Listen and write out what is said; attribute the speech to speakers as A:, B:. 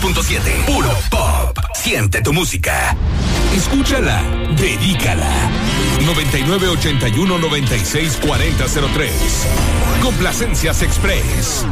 A: 99.7. Puro pop. Siente tu música. Escúchala. Dedícala. 9981-964003. Complacencias Express.